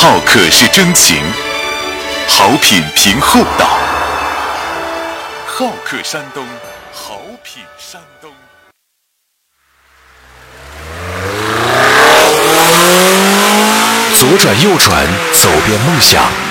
好客是真情，好品凭厚道。好客山东，好品山东。 左转右转，走遍梦想。